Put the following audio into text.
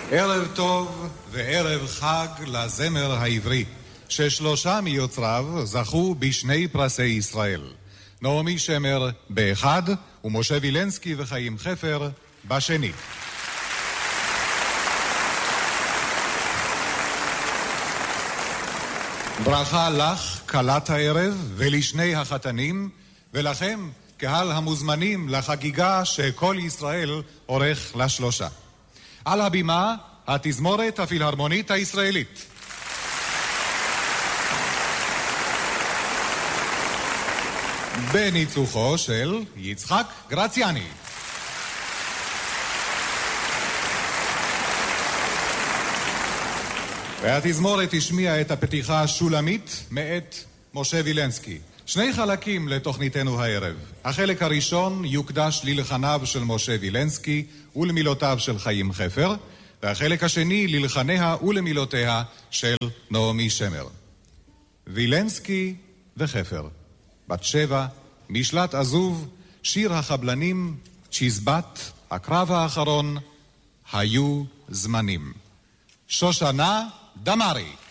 ערב טוב וערב חג לזמר העברי, ששלושה מיוצריו זכו בשני פרסי ישראל. נעמי שמר באחד, ומשה וילנסקי וחיים חפר בשני. ברכה לך, כלת הערב, ולשני החתנים, ולכם, קהל המוזמנים לחגיגה שכל ישראל עורך לשלושה. על הבימה, התזמורת הפילהרמונית הישראלית. בניצוחו של יצחק גרציאני. והתזמורת השמיעה את הפתיחה שולמית מאת משה וילנסקי. שני חלקים לתוכניתנו הערב. החלק הראשון יוקדש ללחניו של משה וילנסקי ולמילותיו של חיים חפר, והחלק השני ללחניה ולמילותיה של נעמי שמר. וילנסקי וחפר, בת 7, משלט עזוב, שיר החבלנים, צ'יזבט, הקרב האחרון, היו זמנים. שושנה דמרי.